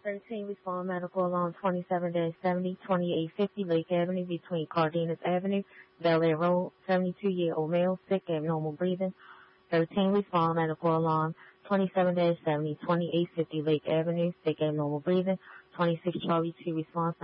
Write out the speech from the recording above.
13 respond medical alarm 27-70, 2850 Lake Avenue between Cardenas Avenue, Bel Air Road, 72-year-old male, sick, abnormal breathing. 13 respond medical alarm 27-70, 2850 Lake Avenue, sick, abnormal breathing. 26 Charlie 2 response